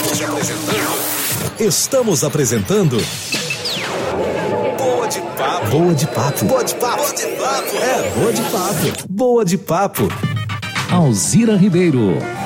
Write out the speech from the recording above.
Estamos apresentando Boa de Papo. Boa de Papo. Boa de Papo. Boa de Papo. É, Boa de Papo. Boa de Papo. Alzira Ribeiro.